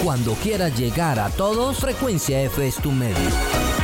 Cuando quieras llegar a todos, Frecuencia F es tu medio.